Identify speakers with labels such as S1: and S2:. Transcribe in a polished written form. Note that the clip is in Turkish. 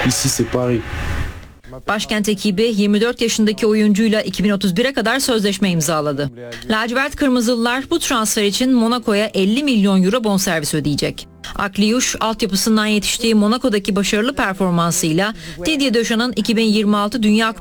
S1: Ici, c'est Paris.
S2: Başkent ekibi 24 yaşındaki oyuncuyla 2031'e kadar sözleşme imzaladı. Lacivert Kırmızılılar bu transfer için Monaco'ya 50 milyon euro bonservis ödeyecek. Akliuş, altyapısından yetiştiği Monaco'daki başarılı performansıyla Didier Deschamps' 2026 Dünya